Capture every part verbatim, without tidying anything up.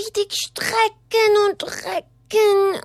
richtig strecken und recken.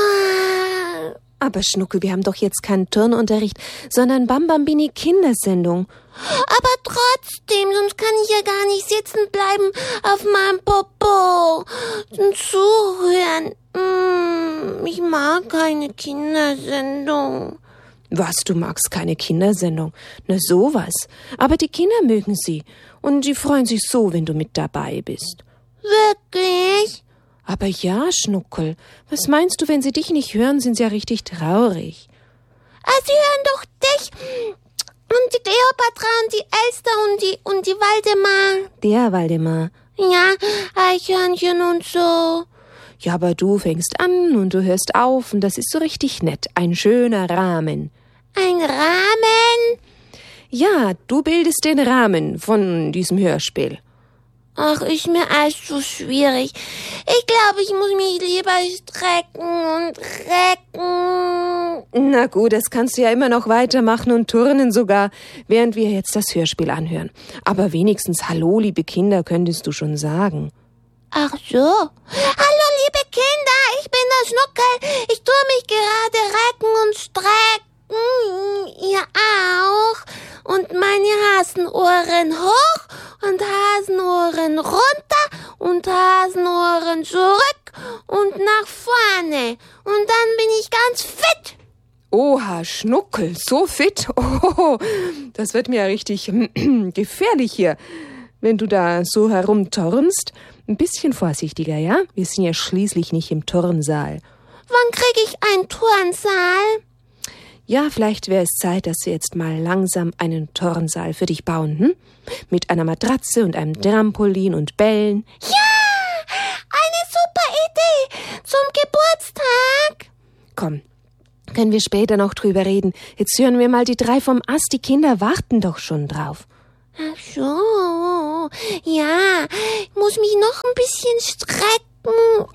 Ah. Aber Schnuckel, wir haben doch jetzt keinen Turnunterricht, sondern Bambambini Kindersendung. Aber trotzdem, sonst kann ich ja gar nicht sitzen bleiben auf meinem Popo und zuhören. Mm, ich mag keine Kindersendung. Was, du magst keine Kindersendung? Na sowas. Aber die Kinder mögen sie. Und die freuen sich so, wenn du mit dabei bist. Wirklich? Aber ja, Schnuckel. Was meinst du, wenn sie dich nicht hören, sind sie ja richtig traurig. Ah, sie hören doch dich und die Kleopatra und die Elster und die, und die Waldemar. Der Waldemar. Ja, Eichhörnchen und so. Ja, aber du fängst an und du hörst auf und das ist so richtig nett. Ein schöner Rahmen. Ein Rahmen? Ja, du bildest den Rahmen von diesem Hörspiel. Ach, ist mir alles so schwierig. Ich glaube, ich muss mich lieber strecken und recken. Na gut, das kannst du ja immer noch weitermachen und turnen sogar, während wir jetzt das Hörspiel anhören. Aber wenigstens Hallo, liebe Kinder, könntest du schon sagen. Ach so. Hallo, liebe Kinder, ich bin der Schnuckel. Ich tue mich gerade recken und strecken. Ihr auch. Und meine Hasenohren hoch und Hasenohren runter und Hasenohren zurück und nach vorne. Und dann bin ich ganz fit. Oha, Schnuckel, so fit? Oh, das wird mir ja richtig gefährlich hier, wenn du da so herumturnst. Ein bisschen vorsichtiger, ja? Wir sind ja schließlich nicht im Turnsaal. Wann kriege ich einen Turnsaal? Ja, vielleicht wäre es Zeit, dass wir jetzt mal langsam einen Turnsaal für dich bauen, hm? Mit einer Matratze und einem Trampolin und Bällen. Ja, eine super Idee zum Geburtstag. Komm, können wir später noch drüber reden. Jetzt hören wir mal die drei vom Ast. Die Kinder warten doch schon drauf. Ach so, ja, ich muss mich noch ein bisschen strecken